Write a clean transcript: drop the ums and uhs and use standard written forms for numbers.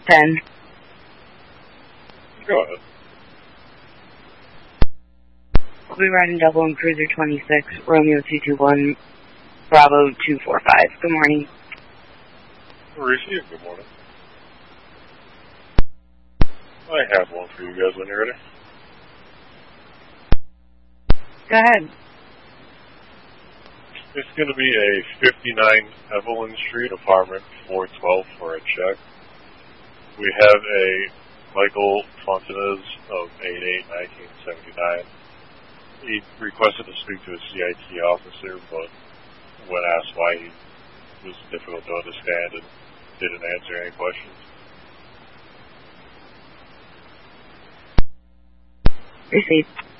10. Go ahead. We'll be riding double on Cruiser 26, Romeo 221, Bravo 245. Good morning. Mauricio, good morning. I have one for you guys when you're ready. Go ahead. It's going to be a 59 Evelyn Street, apartment 412 for a check. We have a Michael Fontanez of 8/8/1979. He requested to speak to a CIT officer, but when asked why, he was difficult to understand and didn't answer any questions. Received.